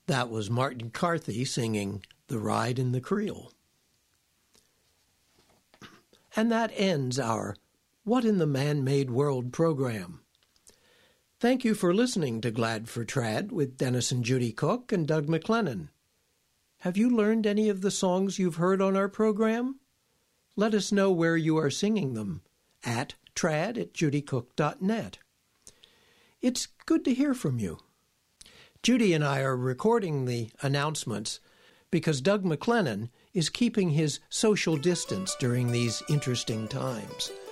That was Martin Carthy singing The Ride in the Creel. And that ends our What in the Man-Made World program. Thank you for listening to Glad for Trad with Dennis and Judy Cook and Doug McLennan. Have you learned any of the songs you've heard on our program? Let us know where you are singing them at trad@judycook.net. It's good to hear from you. Judy and I are recording the announcements because Doug McLennan is keeping his social distance during these interesting times.